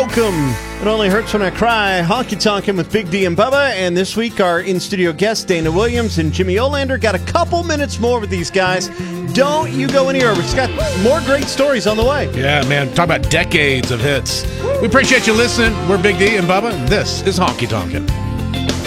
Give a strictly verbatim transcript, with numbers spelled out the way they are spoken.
Welcome. It Only Hurts When I Cry. Honky Tonkin' with Big D and Bubba. And this week, our in-studio guests, Dana Williams and Jimmy Olander. Got a couple minutes more with these guys. Don't you go anywhere. We've got more great stories on the way. Yeah, man. Talk about decades of hits. We appreciate you listening. We're Big D and Bubba. And this is Honky Tonkin'.